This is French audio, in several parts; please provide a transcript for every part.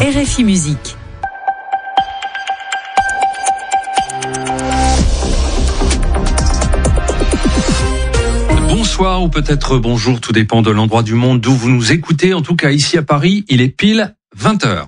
RFI Musique. Bonsoir ou peut-être bonjour, tout dépend de l'endroit du monde d'où vous nous écoutez. En tout cas, ici à Paris, il est pile 20h.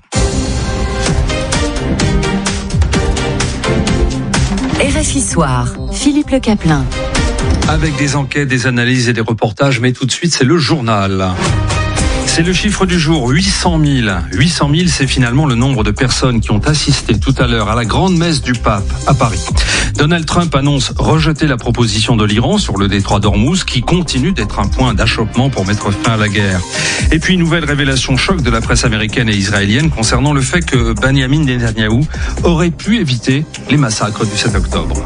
RFI Soir, Philippe Le Caplin. Avec des enquêtes, des analyses et des reportages, mais tout de suite, c'est le journal. C'est le chiffre du jour, 800 000. 800 000, c'est finalement le nombre de personnes qui ont assisté tout à l'heure à la grande messe du pape à Paris. Donald Trump annonce rejeter la proposition de l'Iran sur le détroit d'Ormuz qui continue d'être un point d'achoppement pour mettre fin à la guerre. Et puis, nouvelle révélation choc de la presse américaine et israélienne concernant le fait que Benjamin Netanyahou aurait pu éviter les massacres du 7 octobre.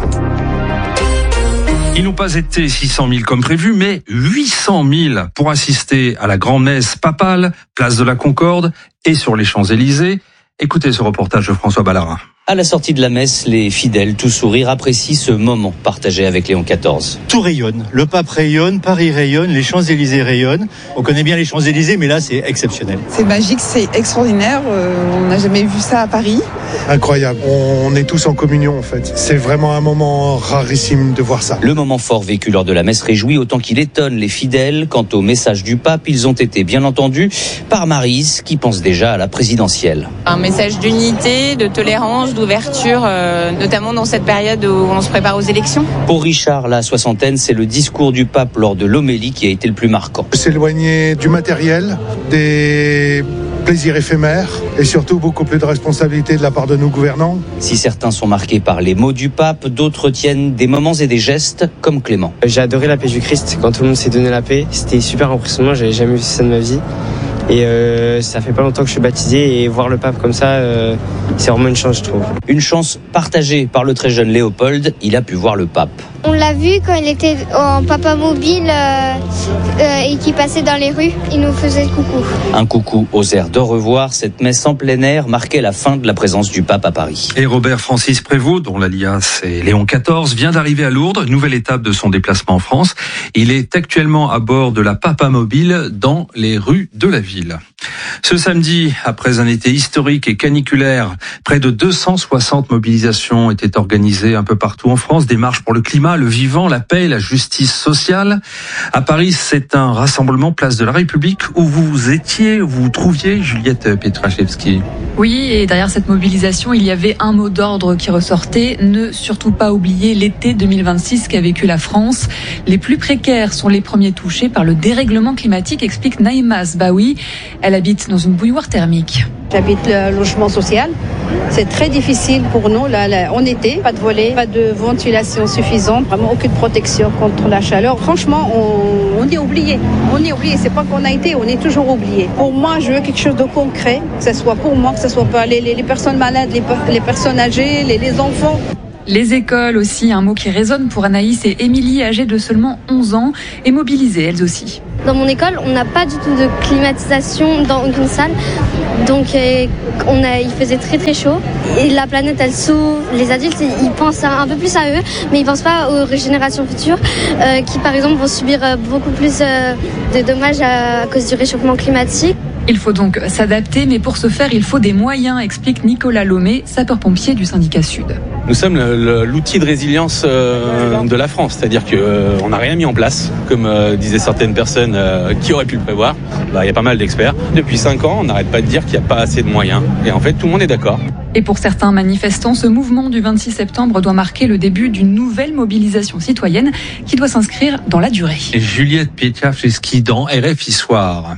Ils n'ont pas été 600 000 comme prévu, mais 800 000 pour assister à la grand-messe papale, place de la Concorde et sur les Champs-Élysées. Écoutez ce reportage de François Ballarin. À la sortie de la messe, les fidèles, tout sourire, apprécient ce moment partagé avec Léon XIV. Tout rayonne. Le pape rayonne, Paris rayonne, les Champs-Élysées rayonnent. On connaît bien les Champs-Élysées, mais là, c'est exceptionnel. C'est magique, c'est extraordinaire. On n'a jamais vu ça à Paris. Incroyable. On est tous en communion, en fait. C'est vraiment un moment rarissime de voir ça. Le moment fort vécu lors de la messe réjouit autant qu'il étonne les fidèles. Quant au message du pape, ils ont été bien entendus par Maryse, qui pense déjà à la présidentielle. Un message d'unité, de tolérance, d'ouverture, notamment dans cette période où on se prépare aux élections. Pour Richard, la soixantaine, c'est le discours du pape lors de l'homélie qui a été le plus marquant. S'éloigner du matériel, des plaisirs éphémères et surtout beaucoup plus de responsabilité de la part de nos gouvernants. Si certains sont marqués par les mots du pape, d'autres tiennent des moments et des gestes comme Clément. J'ai adoré la paix du Christ quand tout le monde s'est donné la paix. C'était super impressionnant, j'avais jamais vu ça de ma vie. Et ça fait pas longtemps que je suis baptisé et voir le pape comme ça, c'est vraiment une chance, je trouve. Une chance partagée par le très jeune Léopold, il a pu voir le pape. On l'a vu quand il était en papa mobile et qui passait dans les rues, il nous faisait coucou. Un coucou aux airs d'au revoir, cette messe en plein air marquait la fin de la présence du pape à Paris. Et Robert Francis Prévost, dont l'alias est Léon XIV, vient d'arriver à Lourdes, nouvelle étape de son déplacement en France. Il est actuellement à bord de la Papa Mobile dans les rues de la ville. Ce samedi, après un été historique et caniculaire, près de 260 mobilisations étaient organisées un peu partout en France, des marches pour le climat, le vivant, la paix, la justice sociale. À Paris, c'est un rassemblement place de la République où vous étiez, où vous vous trouviez, Juliette Pietraszewski. Oui, et derrière cette mobilisation, il y avait un mot d'ordre qui ressortait, ne surtout pas oublier l'été 2026 qu'a vécu la France. Les plus précaires sont les premiers touchés par le dérèglement climatique, explique Naïma Zbaoui. Elle habite dans une bouilloire thermique. J'habite le logement social. C'est très difficile pour nous là, en été. Pas de volets, pas de ventilation suffisante, vraiment aucune protection contre la chaleur. Franchement, on est oublié. On est oublié. C'est pas qu'on a été, on est toujours oublié. Pour moi, je veux quelque chose de concret, que ce soit pour moi, que ce soit pour les personnes malades, les personnes âgées, les enfants. Les écoles aussi, un mot qui résonne pour Anaïs et Émilie, âgées de seulement 11 ans, et mobilisées elles aussi. Dans mon école, on n'a pas du tout de climatisation dans une salle, donc il faisait très très chaud. Et la planète, elle s'ouvre. Les adultes, ils pensent un peu plus à eux, mais ils pensent pas aux générations futures qui, par exemple, vont subir beaucoup plus de dommages à cause du réchauffement climatique. Il faut donc s'adapter, mais pour ce faire, il faut des moyens, explique Nicolas Lomé, sapeur-pompier du syndicat Sud. Nous sommes l'outil de résilience de la France, c'est-à-dire qu'on n'a rien mis en place, comme disaient certaines personnes qui auraient pu le prévoir. Il y a pas mal d'experts. Depuis 5 ans, on n'arrête pas de dire qu'il n'y a pas assez de moyens. Et en fait, tout le monde est d'accord. Et pour certains manifestants, ce mouvement du 26 septembre doit marquer le début d'une nouvelle mobilisation citoyenne qui doit s'inscrire dans la durée. Juliette Pietraszewski dans RFI Soir.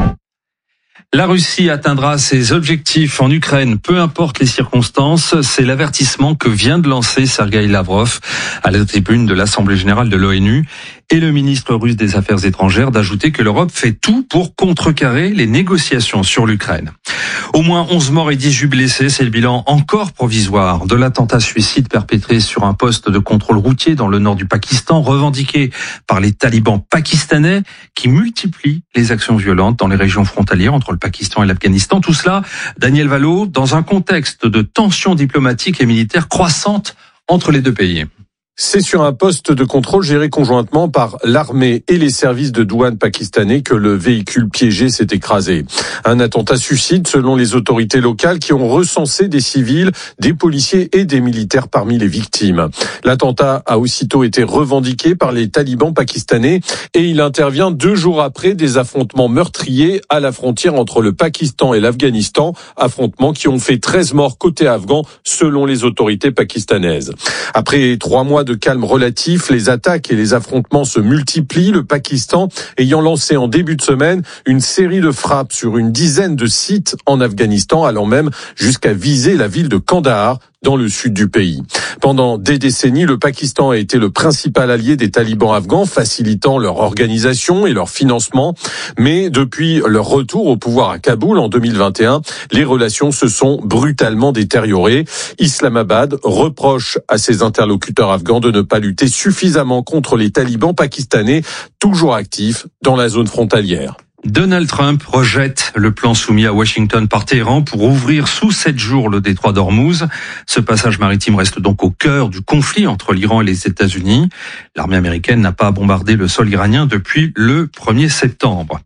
La Russie atteindra ses objectifs en Ukraine, peu importe les circonstances. C'est l'avertissement que vient de lancer Sergueï Lavrov à la tribune de l'Assemblée générale de l'ONU. Et le ministre russe des Affaires étrangères d'ajouter que l'Europe fait tout pour contrecarrer les négociations sur l'Ukraine. Au moins 11 morts et 18 blessés, c'est le bilan encore provisoire de l'attentat suicide perpétré sur un poste de contrôle routier dans le nord du Pakistan, revendiqué par les talibans pakistanais qui multiplient les actions violentes dans les régions frontalières entre le Pakistan et l'Afghanistan. Tout cela, Daniel Vallot, dans un contexte de tensions diplomatiques et militaires croissantes entre les deux pays. C'est sur un poste de contrôle géré conjointement par l'armée et les services de douane pakistanais que le véhicule piégé s'est écrasé. Un attentat suicide selon les autorités locales qui ont recensé des civils, des policiers et des militaires parmi les victimes. L'attentat a aussitôt été revendiqué par les talibans pakistanais et il intervient 2 jours après des affrontements meurtriers à la frontière entre le Pakistan et l'Afghanistan, affrontements qui ont fait 13 morts côté afghan selon les autorités pakistanaises. Après 3 mois de calme relatif, les attaques et les affrontements se multiplient, le Pakistan ayant lancé en début de semaine une série de frappes sur une dizaine de sites en Afghanistan, allant même jusqu'à viser la ville de Kandahar, dans le sud du pays. Pendant des décennies, le Pakistan a été le principal allié des talibans afghans, facilitant leur organisation et leur financement. Mais depuis leur retour au pouvoir à Kaboul en 2021, les relations se sont brutalement détériorées. Islamabad reproche à ses interlocuteurs afghans de ne pas lutter suffisamment contre les talibans pakistanais, toujours actifs dans la zone frontalière. Donald Trump rejette le plan soumis à Washington par Téhéran pour ouvrir sous 7 jours le détroit d'Ormuz. Ce passage maritime reste donc au cœur du conflit entre l'Iran et les États-Unis. L'armée américaine n'a pas bombardé le sol iranien depuis le 1er septembre.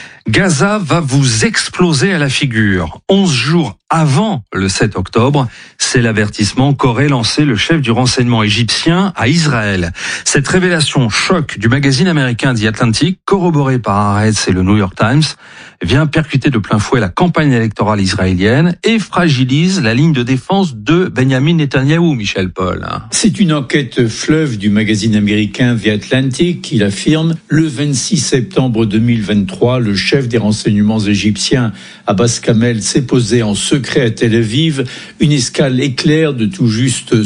Gaza va vous exploser à la figure. 11 jours avant le 7 octobre, c'est l'avertissement qu'aurait lancé le chef du renseignement égyptien à Israël. Cette révélation choc du magazine américain The Atlantic, corroborée par Haaretz et le New York Times, vient percuter de plein fouet la campagne électorale israélienne et fragilise la ligne de défense de Benjamin Netanyahou, Michel Paul. C'est une enquête fleuve du magazine américain The Atlantic qui l'affirme. Le 26 septembre 2023, le chef des renseignements égyptiens, Abbas Kamel, s'est posé en secret à Tel Aviv, une escale éclair de tout juste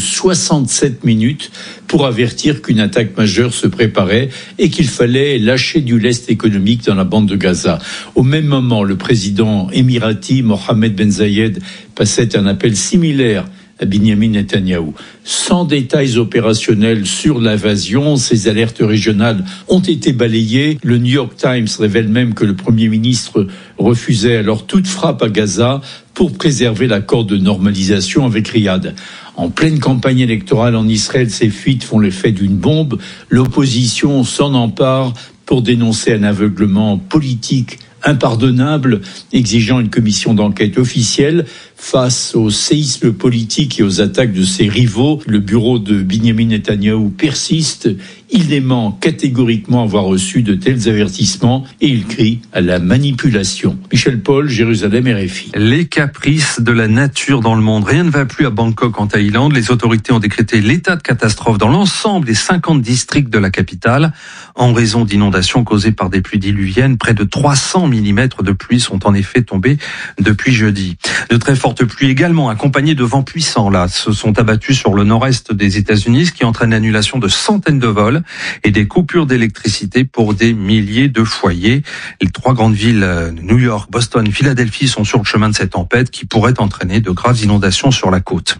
67 minutes pour avertir qu'une attaque majeure se préparait et qu'il fallait lâcher du lest économique dans la bande de Gaza. Au même moment, le président émirati Mohamed Ben Zayed passait un appel similaire à Benjamin Netanyahou. Sans détails opérationnels sur l'invasion, ces alertes régionales ont été balayées. Le New York Times révèle même que le Premier ministre refusait alors toute frappe à Gaza pour préserver l'accord de normalisation avec Riyad. En pleine campagne électorale en Israël, ces fuites font l'effet d'une bombe. L'opposition s'en empare pour dénoncer un aveuglement politique impardonnable, exigeant une commission d'enquête officielle. Face au séisme politique et aux attaques de ses rivaux, le bureau de Benjamin Netanyahou persiste. Il dément catégoriquement avoir reçu de tels avertissements et il crie à la manipulation. Michel Paul, Jérusalem, RFI. Les caprices de la nature dans le monde. Rien ne va plus à Bangkok en Thaïlande. Les autorités ont décrété l'état de catastrophe dans l'ensemble des 50 districts de la capitale en raison d'inondations causées par des pluies diluviennes. Près de 300 mm de pluie sont en effet tombés depuis jeudi. De très fortes pluies également, accompagnées de vents puissants, là, se sont abattus sur le nord-est des États-Unis, ce qui entraîne l'annulation de centaines de vols et des coupures d'électricité pour des milliers de foyers. Les 3 grandes villes, New York, Boston, Philadelphie, sont sur le chemin de cette tempête qui pourrait entraîner de graves inondations sur la côte.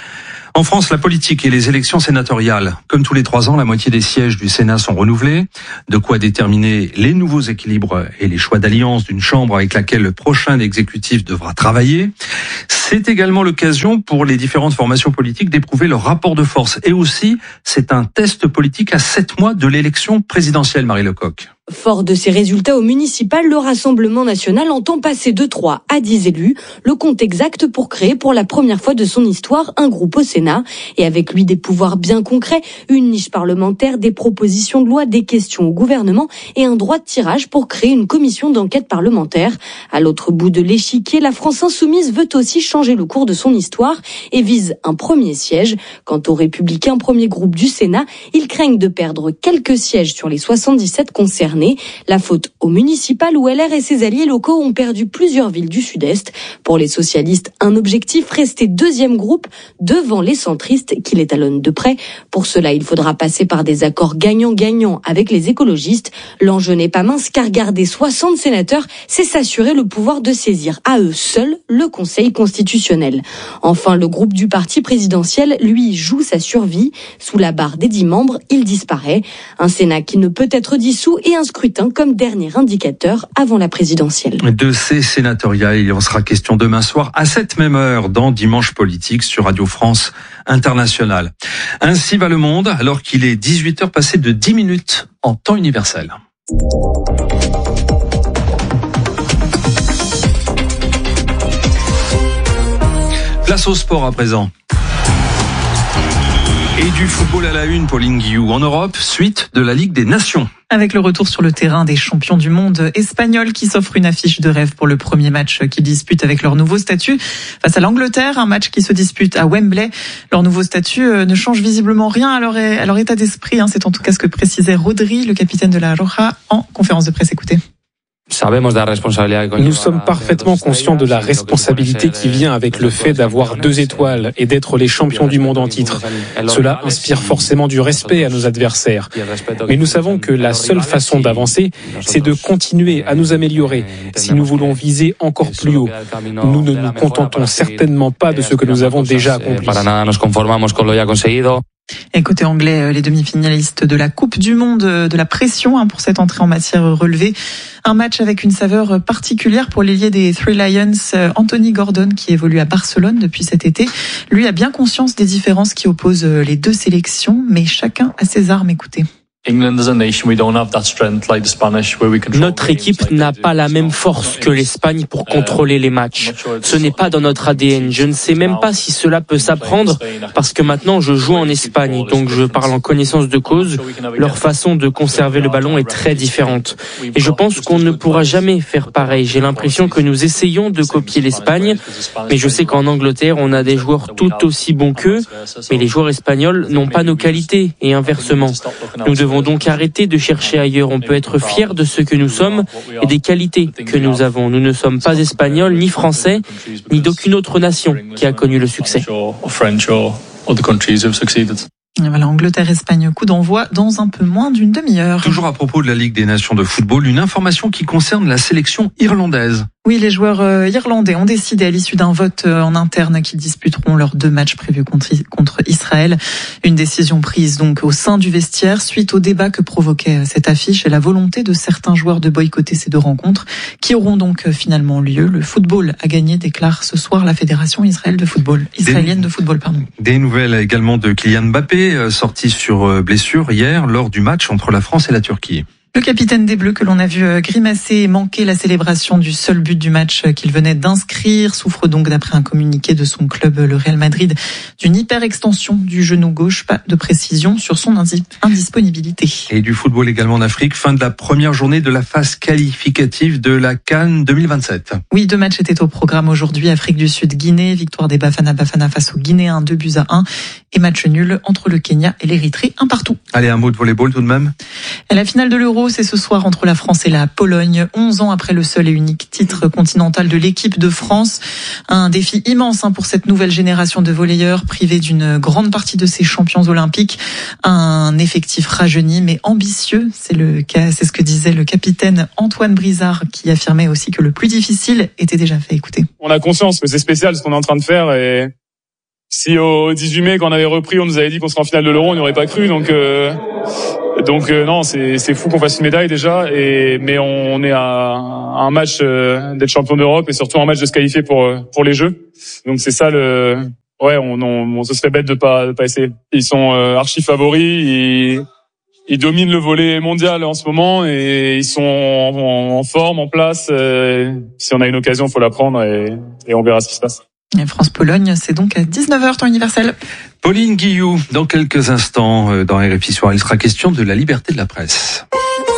En France, la politique et les élections sénatoriales. Comme tous les 3 ans, la moitié des sièges du Sénat sont renouvelés. De quoi déterminer les nouveaux équilibres et les choix d'alliance d'une chambre avec laquelle le prochain exécutif devra travailler. C'est également l'occasion pour les différentes formations politiques d'éprouver leur rapport de force. Et aussi, c'est un test politique à 7 mois de l'élection présidentielle, Marie Lecoq. Fort de ses résultats au municipal, le Rassemblement national entend passer de 3 à 10 élus, le compte exact pour créer pour la première fois de son histoire un groupe au Sénat. Et avec lui des pouvoirs bien concrets, une niche parlementaire, des propositions de loi, des questions au gouvernement et un droit de tirage pour créer une commission d'enquête parlementaire. À l'autre bout de l'échiquier, la France insoumise veut aussi changer le cours de son histoire et vise un premier siège. Quant aux Républicains, premier groupe du Sénat, ils craignent de perdre quelques sièges sur les 77 concernés. La faute au municipal où LR et ses alliés locaux ont perdu plusieurs villes du Sud-Est. Pour les socialistes, un objectif, rester 2e groupe devant les centristes qui les talonnent de près. Pour cela, il faudra passer par des accords gagnant-gagnant avec les écologistes. L'enjeu n'est pas mince car garder 60 sénateurs, c'est s'assurer le pouvoir de saisir à eux seuls le Conseil constitutionnel. Enfin, le groupe du parti présidentiel, lui, joue sa survie. Sous la barre des 10 membres, il disparaît. Un Sénat qui ne peut être dissous et un scrutin comme dernier indicateur avant la présidentielle. De ces sénatoriales, il en sera question demain soir à cette même heure dans Dimanche Politique sur Radio France international. Ainsi va le monde alors qu'il est 18h passé de 10 minutes en temps universel. Place au sport à présent. Et du football à la une, Pauline Guillou. En Europe, suite de la Ligue des Nations. Avec le retour sur le terrain des champions du monde espagnols qui s'offrent une affiche de rêve pour le premier match qu'ils disputent avec leur nouveau statut face à l'Angleterre, un match qui se dispute à Wembley. Leur nouveau statut ne change visiblement rien à leur état d'esprit. C'est en tout cas ce que précisait Rodri, le capitaine de la Roja, en conférence de presse. Écoutez. Nous sommes parfaitement conscients de la responsabilité qui vient avec le fait d'avoir 2 étoiles et d'être les champions du monde en titre. Cela inspire forcément du respect à nos adversaires. Mais nous savons que la seule façon d'avancer, c'est de continuer à nous améliorer. Si nous voulons viser encore plus haut, nous ne nous contentons certainement pas de ce que nous avons déjà accompli. Et côté anglais, les demi-finalistes de la Coupe du Monde, de la pression pour cette entrée en matière relevée. Un match avec une saveur particulière pour l'ailier des Three Lions, Anthony Gordon, qui évolue à Barcelone depuis cet été. Lui a bien conscience des différences qui opposent les deux sélections, mais chacun a ses armes. Écoutez. Notre équipe n'a pas la même force que l'Espagne pour contrôler les matchs. Ce n'est pas dans notre ADN. Je ne sais même pas si cela peut s'apprendre parce que maintenant je joue en Espagne, donc je parle en connaissance de cause. Leur façon de conserver le ballon est très différente. Et je pense qu'on ne pourra jamais faire pareil. J'ai l'impression que nous essayons de copier l'Espagne, mais je sais qu'en Angleterre, on a des joueurs tout aussi bons qu'eux, mais les joueurs espagnols n'ont pas nos qualités et inversement. Nous devons donc arrêter de chercher ailleurs. On peut être fiers de ce que nous sommes et des qualités que nous avons. Nous ne sommes pas espagnols, ni français, ni d'aucune autre nation qui a connu le succès. Et voilà, Angleterre-Espagne, coup d'envoi dans un peu moins d'une demi-heure. Toujours à propos de la Ligue des Nations de football, une information qui concerne la sélection irlandaise. Oui, les joueurs irlandais ont décidé à l'issue d'un vote en interne qu'ils disputeront leurs 2 matchs prévus contre Israël. Une décision prise donc au sein du vestiaire suite au débat que provoquait cette affiche et la volonté de certains joueurs de boycotter ces 2 rencontres qui auront donc finalement lieu. Le football a gagné, déclare ce soir la Fédération israélienne de football. Des nouvelles également de Kylian Mbappé, sorti sur blessure hier lors du match entre la France et la Turquie. Le capitaine des Bleus que l'on a vu grimacer et manquer la célébration du seul but du match qu'il venait d'inscrire souffre donc, d'après un communiqué de son club, le Real Madrid, d'une hyperextension du genou gauche. Pas de précision sur son indisponibilité. Et du football également en Afrique, fin de la première journée de la phase qualificative de la CAN 2027. Oui, 2 matchs étaient au programme aujourd'hui. Afrique du Sud, Guinée, victoire des Bafana face aux Guinéens, 2-1, et match nul entre le Kenya et l'Érythrée, 1-1. Allez, un mot de volleyball tout de même. Et la finale de l'Euro, c'est ce soir entre la France et la Pologne, 11 ans après le seul et unique titre continental de l'équipe de France. Un défi immense pour cette nouvelle génération de volleyeurs privés d'une grande partie de ses champions olympiques. Un effectif rajeuni mais ambitieux, c'est ce que disait le capitaine Antoine Brizard, qui affirmait aussi que le plus difficile était déjà fait. Écoutez. On a conscience que c'est spécial ce qu'on est en train de faire, et si au 18 mai, quand on avait repris, on nous avait dit qu'on serait en finale de l'Euro, on n'y aurait pas cru. Donc non, c'est fou qu'on fasse une médaille déjà, mais on est à un match d'être champion d'Europe et surtout un match de se qualifier pour les Jeux. Donc c'est ça on ce serait bête de pas essayer. Ils sont archi favoris, ils dominent le volley mondial en ce moment et ils sont en forme, en place. Si on a une occasion, faut la prendre et on verra ce qui se passe. France-Pologne, c'est donc à 19h, temps universel. Pauline Guillou, dans quelques instants, dans RFI Soir, il sera question de la liberté de la presse.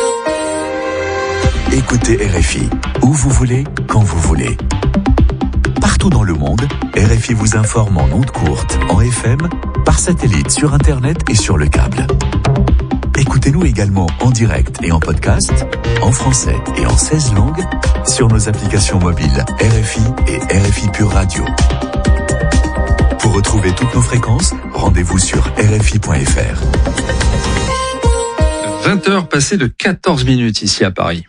Écoutez RFI, où vous voulez, quand vous voulez. Partout dans le monde, RFI vous informe en ondes courtes, en FM, par satellite, sur Internet et sur le câble. Écoutez-nous également en direct et en podcast, en français et en 16 langues, sur nos applications mobiles RFI et RFI Pure Radio. Pour retrouver toutes nos fréquences, rendez-vous sur RFI.fr. 20h passées de 14 minutes ici à Paris.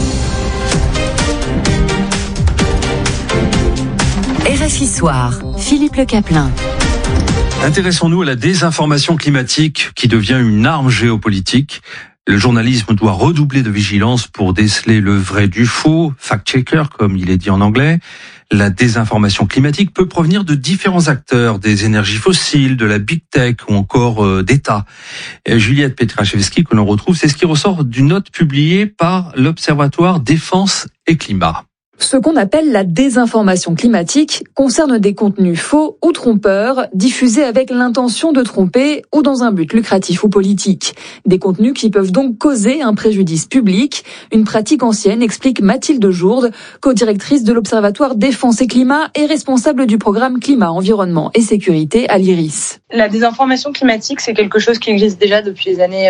RFI Soir, Philippe Le Caplin. Intéressons-nous à la désinformation climatique qui devient une arme géopolitique. Le journalisme doit redoubler de vigilance pour déceler le vrai du faux, fact-checker comme il est dit en anglais. La désinformation climatique peut provenir de différents acteurs, des énergies fossiles, de la big tech ou encore d'États. Juliette Pietraszewski, que l'on retrouve, c'est ce qui ressort d'une note publiée par l'Observatoire Défense et Climat. Ce qu'on appelle la désinformation climatique concerne des contenus faux ou trompeurs, diffusés avec l'intention de tromper ou dans un but lucratif ou politique. Des contenus qui peuvent donc causer un préjudice public, une pratique ancienne, explique Mathilde Jourde, co-directrice de l'Observatoire Défense et Climat et responsable du programme Climat, Environnement et Sécurité à l'IRIS. La désinformation climatique, c'est quelque chose qui existe déjà depuis les années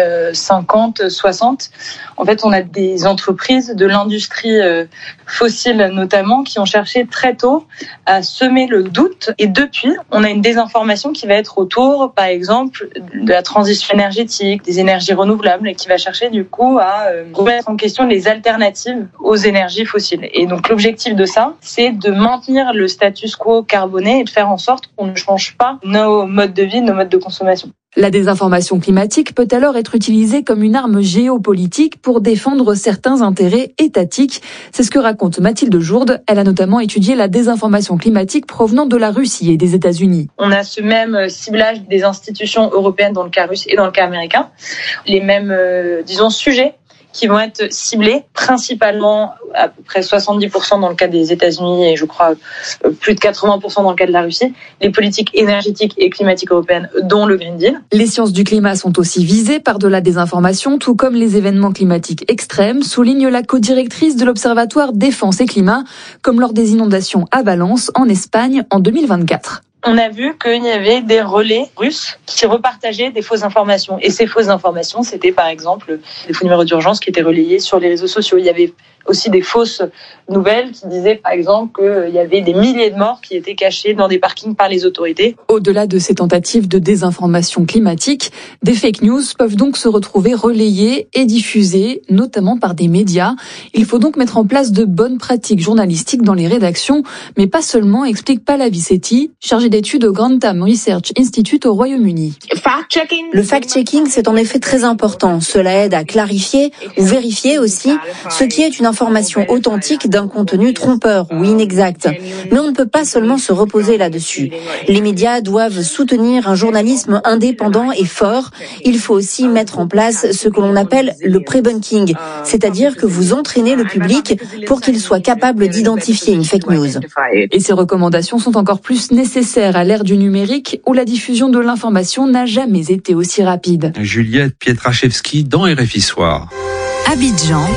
50, 60. En fait, on a des entreprises de l'industrie fossile notamment qui ont cherché très tôt à semer le doute. Et depuis, on a une désinformation qui va être autour, par exemple, de la transition énergétique, des énergies renouvelables, et qui va chercher du coup à remettre en question les alternatives aux énergies fossiles. Et donc l'objectif de ça, c'est de maintenir le status quo carboné et de faire en sorte qu'on ne change pas nos modes de vie, nos modes de consommation. La désinformation climatique peut alors être utilisée comme une arme géopolitique pour défendre certains intérêts étatiques. C'est ce que raconte Mathilde Jourde. Elle a notamment étudié la désinformation climatique provenant de la Russie et des États-Unis. On a ce même ciblage des institutions européennes dans le cas russe et dans le cas américain. Les mêmes, sujets qui vont être ciblés principalement à peu près 70% dans le cas des États-Unis et je crois plus de 80% dans le cas de la Russie, les politiques énergétiques et climatiques européennes, dont le Green Deal. Les sciences du climat sont aussi visées par de la désinformation, tout comme les événements climatiques extrêmes, souligne la co-directrice de l'Observatoire Défense et Climat, comme lors des inondations à Valence, en Espagne, en 2024. On a vu qu'il y avait des relais russes qui repartageaient des fausses informations. Et ces fausses informations, c'était par exemple des faux numéros d'urgence qui étaient relayés sur les réseaux sociaux. Il y avait aussi des fausses nouvelles qui disaient par exemple qu'il y avait des milliers de morts qui étaient cachés dans des parkings par les autorités. Au-delà de ces tentatives de désinformation climatique, des fake news peuvent donc se retrouver relayées et diffusées, notamment par des médias. Il faut donc mettre en place de bonnes pratiques journalistiques dans les rédactions, mais pas seulement, explique Paula Vicetti, chargée d'études au Grantham Research Institute au Royaume-Uni. Le fact-checking, c'est en effet très important. Cela aide à clarifier ou vérifier aussi ce qui est une information authentique d'un contenu trompeur ou inexact. Mais on ne peut pas seulement se reposer là-dessus. Les médias doivent soutenir un journalisme indépendant et fort. Il faut aussi mettre en place ce que l'on appelle le pre-bunking, c'est-à-dire que vous entraînez le public pour qu'il soit capable d'identifier une fake news. Et ces recommandations sont encore plus nécessaires à l'ère du numérique où la diffusion de l'information n'a jamais été aussi rapide. Juliette Pietraszewski dans RFI Soir. Abidjan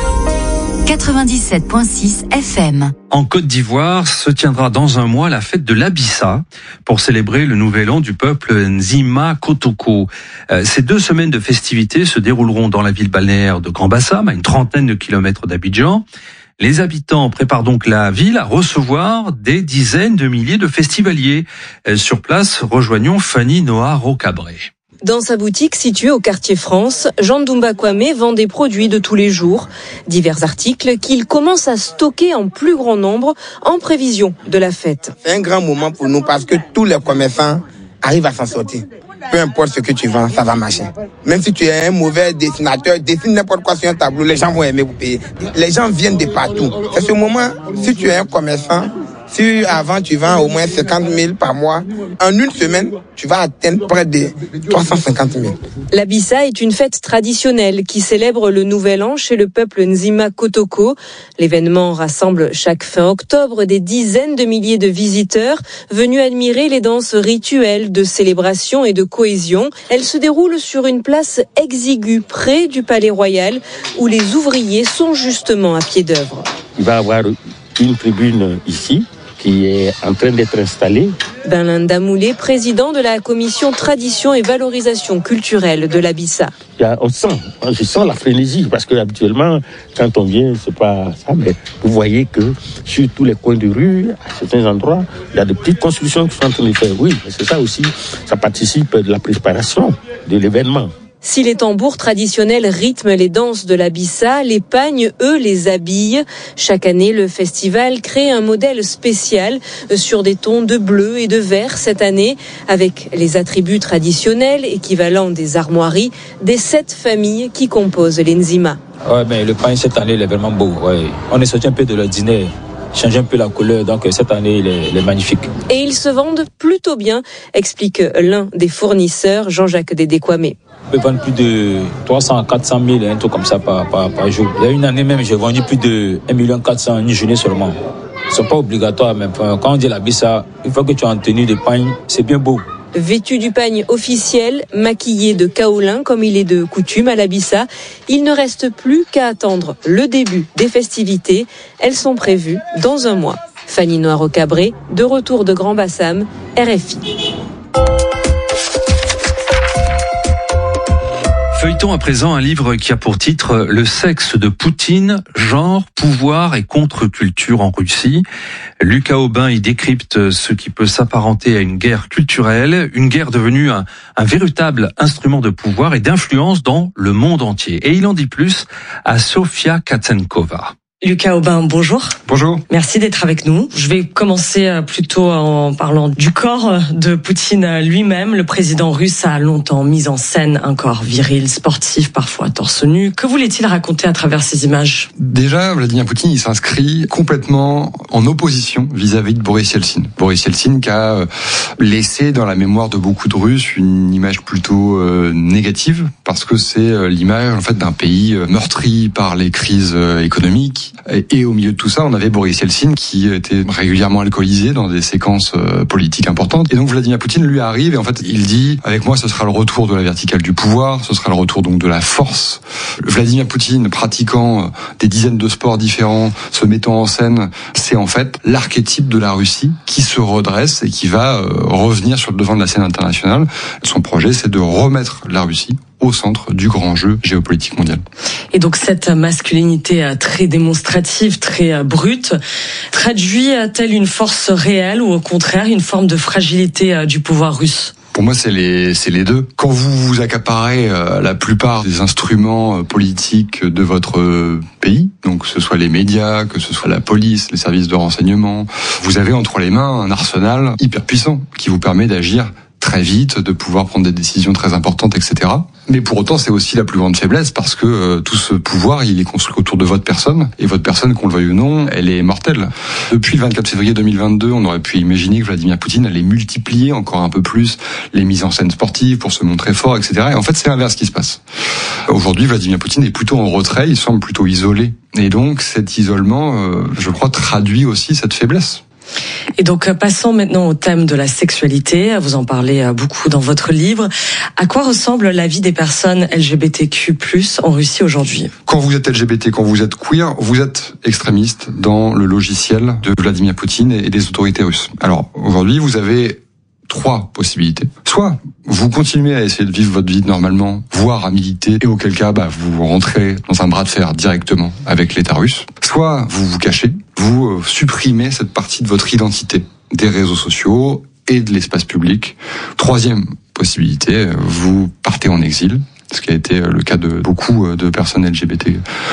97.6 FM. En Côte d'Ivoire se tiendra dans un mois la fête de l'Abissa pour célébrer le nouvel an du peuple Nzima Kotoko. Ces 2 semaines de festivités se dérouleront dans la ville balnéaire de Grand Bassam, à une trentaine de kilomètres d'Abidjan. Les habitants préparent donc la ville à recevoir des dizaines de milliers de festivaliers. Sur place, rejoignons Fanny Noah Rocabré. Dans sa boutique située au quartier France, Jean Ndoumba Kwame vend des produits de tous les jours. Divers articles qu'il commence à stocker en plus grand nombre en prévision de la fête. C'est un grand moment pour nous parce que tous les commerçants arrivent à s'en sortir. Peu importe ce que tu vends, ça va marcher. Même si tu es un mauvais dessinateur, dessine n'importe quoi sur un tableau, les gens vont aimer vous payer. Les gens viennent de partout. C'est ce moment, si tu es un commerçant, si avant tu vends au moins 50 000 par mois, en une semaine, tu vas atteindre près de 350 000. L'Abissa est une fête traditionnelle qui célèbre le nouvel an chez le peuple Nzima Kotoko. L'événement rassemble chaque fin octobre des dizaines de milliers de visiteurs venus admirer les danses rituelles de célébration et de cohésion. Elle se déroule sur une place exiguë près du Palais Royal où les ouvriers sont justement à pied d'œuvre. Il va y avoir une tribune ici qui est en train d'être installée. Benlin Damoulé, président de la commission tradition et valorisation culturelle de l'Abissa. Je sens la frénésie parce que habituellement, quand on vient, c'est pas ça, mais vous voyez que sur tous les coins de rue, à certains endroits, il y a des petites constructions qui sont en train de faire. Oui, mais c'est ça aussi, ça participe de la préparation de l'événement. Si les tambours traditionnels rythment les danses de l'Abissa, les pagnes, eux, les habillent. Chaque année, le festival crée un modèle spécial sur des tons de bleu et de vert cette année, avec les attributs traditionnels équivalents des armoiries des 7 familles qui composent les Nzima. Ouais, mais le pagne cette année, il est vraiment beau. Ouais. On est sorti un peu de l'ordinaire. changer un peu la couleur. Donc cette année, il est magnifique. Et ils se vendent plutôt bien, explique l'un des fournisseurs, Jean-Jacques Dédé-Kwame. On peut vendre plus de 300 à 400 000, un truc comme ça par jour. Il y a une année même, j'ai vendu plus de 1 400 000 une journée seulement. Ils ne sont pas obligatoires, mais quand on dit la bissa, une fois que tu es en tenue de pagne, c'est bien beau. Vêtu du pagne officiel, maquillé de kaolin comme il est de coutume à la Bissa, il ne reste plus qu'à attendre le début des festivités. Elles sont prévues dans un mois. Fanny Noiro-Cabré, de retour de Grand Bassam, RFI. Feuilletons à présent un livre qui a pour titre « Le sexe de Poutine, genre, pouvoir et contre-culture en Russie ». Lucas Aubin y décrypte ce qui peut s'apparenter à une guerre culturelle, une guerre devenue un véritable instrument de pouvoir et d'influence dans le monde entier. Et il en dit plus à Sofia Katsenkova. Lucas Aubin, bonjour. Bonjour. Merci d'être avec nous. Je vais commencer plutôt en parlant du corps de Poutine lui-même. Le président russe a longtemps mis en scène un corps viril, sportif, parfois torse nu. Que voulait-il raconter à travers ces images ? Déjà, Vladimir Poutine, il s'inscrit complètement en opposition vis-à-vis de Boris Yeltsin. Boris Yeltsin qui a laissé dans la mémoire de beaucoup de Russes une image plutôt négative, parce que c'est l'image en fait d'un pays meurtri par les crises économiques. Et au milieu de tout ça, on avait Boris Yeltsin qui était régulièrement alcoolisé dans des séquences politiques importantes. Et donc Vladimir Poutine lui arrive et en fait il dit, avec moi ce sera le retour de la verticale du pouvoir, ce sera le retour donc de la force. Vladimir Poutine pratiquant des dizaines de sports différents, se mettant en scène, c'est en fait l'archétype de la Russie qui se redresse et qui va revenir sur le devant de la scène internationale. Son projet, c'est de remettre la Russie au centre du grand jeu géopolitique mondial. Et donc cette masculinité très démonstrative, très brute, traduit-elle une force réelle ou au contraire une forme de fragilité du pouvoir russe ? Pour moi, c'est les deux. Quand vous accaparez la plupart des instruments politiques de votre pays, donc que ce soit les médias, que ce soit la police, les services de renseignement, vous avez entre les mains un arsenal hyper puissant qui vous permet d'agir très vite, de pouvoir prendre des décisions très importantes, etc. Mais pour autant, c'est aussi la plus grande faiblesse parce que tout ce pouvoir, il est construit autour de votre personne. Et votre personne, qu'on le veuille ou non, elle est mortelle. Depuis le 24 février 2022, on aurait pu imaginer que Vladimir Poutine allait multiplier encore un peu plus les mises en scène sportives pour se montrer fort, etc. Et en fait, c'est l'inverse qui se passe. Aujourd'hui, Vladimir Poutine est plutôt en retrait, il semble plutôt isolé. Et donc, cet isolement, je crois, traduit aussi cette faiblesse. Et donc, passons maintenant au thème de la sexualité. Vous en parlez beaucoup dans votre livre. À quoi ressemble la vie des personnes LGBTQ+ en Russie aujourd'hui ? Quand vous êtes LGBT, quand vous êtes queer, vous êtes extrémiste dans le logiciel de Vladimir Poutine et des autorités russes. Alors, aujourd'hui, vous avez 3 possibilités. Soit vous continuez à essayer de vivre votre vie normalement, voire à militer, et auquel cas vous rentrez dans un bras de fer directement avec l'État russe. Soit vous vous cachez, vous supprimez cette partie de votre identité des réseaux sociaux et de l'espace public. 3e possibilité, vous partez en exil, ce qui a été le cas de beaucoup de personnes LGBT+,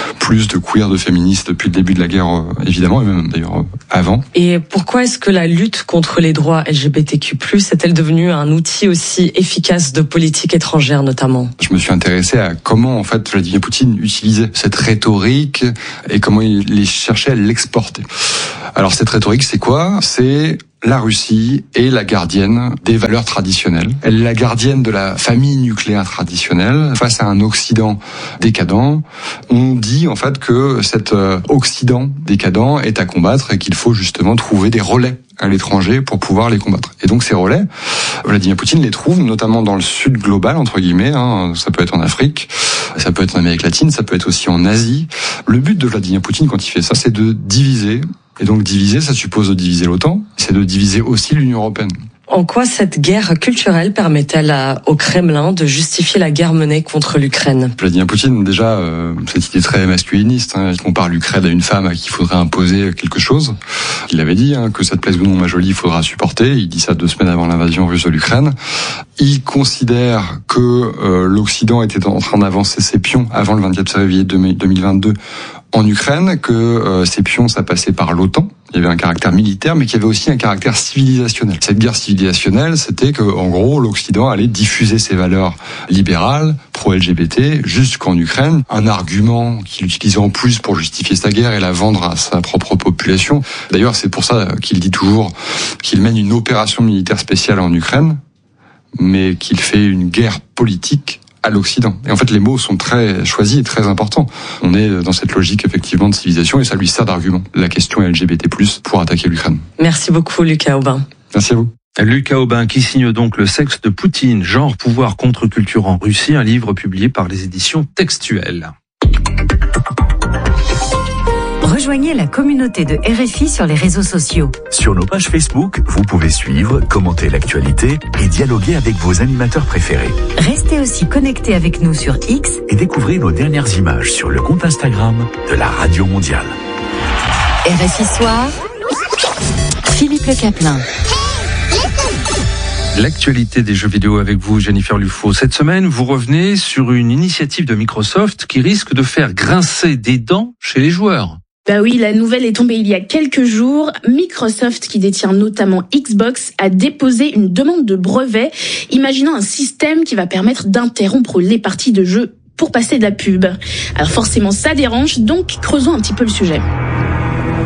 de queer, de féministes depuis le début de la guerre, évidemment, et même d'ailleurs avant. Et pourquoi est-ce que la lutte contre les droits LGBTQ+, est-elle devenue un outil aussi efficace de politique étrangère notamment ? Je me suis intéressé à comment en fait Vladimir Poutine utilisait cette rhétorique et comment il cherchait à l'exporter. Alors cette rhétorique, c'est quoi ? C'est la Russie est la gardienne des valeurs traditionnelles. Elle est la gardienne de la famille nucléaire traditionnelle face à un Occident décadent. On dit en fait que cet Occident décadent est à combattre et qu'il faut justement trouver des relais à l'étranger pour pouvoir les combattre. Et donc ces relais, Vladimir Poutine les trouve notamment dans le sud global, entre guillemets, ça peut être en Afrique, ça peut être en Amérique latine, ça peut être aussi en Asie. Le but de Vladimir Poutine quand il fait ça, c'est de diviser. Et donc diviser, ça suppose de diviser l'OTAN, c'est de diviser aussi l'Union européenne. En quoi cette guerre culturelle permet-elle au Kremlin de justifier la guerre menée contre l'Ukraine ? Vladimir Poutine, déjà, cette idée très masculiniste, il compare l'Ukraine à une femme à qui il faudrait imposer quelque chose. Il avait dit que cette plaise ou non, ma jolie, il faudra supporter. Il dit ça 2 semaines avant l'invasion russe de l'Ukraine. Il considère que l'Occident était en train d'avancer ses pions avant le 24 février 2022 en Ukraine, que ces pions, ça passait par l'OTAN, Il y avait un caractère militaire, mais qui avait aussi un caractère civilisationnel. Cette guerre civilisationnelle, c'était que, en gros, l'Occident allait diffuser ses valeurs libérales, pro-LGBT, jusqu'en Ukraine. Un argument qu'il utilisait en plus pour justifier sa guerre et la vendre à sa propre population. D'ailleurs, c'est pour ça qu'il dit toujours qu'il mène une opération militaire spéciale en Ukraine, mais qu'il fait une guerre politique à l'Occident. Et en fait, les mots sont très choisis et très importants. On est dans cette logique, effectivement, de civilisation, et ça lui sert d'argument. La question est LGBT+, pour attaquer l'Ukraine. Merci beaucoup, Lucas Aubin. Merci à vous. Lucas Aubin qui signe donc Le sexe de Poutine, genre, pouvoir, contre-culture en Russie, un livre publié par les éditions Textuelles. Rejoignez la communauté de RFI sur les réseaux sociaux. Sur nos pages Facebook, vous pouvez suivre, commenter l'actualité et dialoguer avec vos animateurs préférés. Restez aussi connectés avec nous sur X et découvrez nos dernières images sur le compte Instagram de la Radio Mondiale. RFI Soir, Philippe Le Caplin. L'actualité des jeux vidéo avec vous, Jennifer Lufo. Cette semaine, vous revenez sur une initiative de Microsoft qui risque de faire grincer des dents chez les joueurs. Bah oui, la nouvelle est tombée il y a quelques jours. Microsoft, qui détient notamment Xbox, a déposé une demande de brevet, imaginant un système qui va permettre d'interrompre les parties de jeu pour passer de la pub. Alors forcément, ça dérange, donc creusons un petit peu le sujet.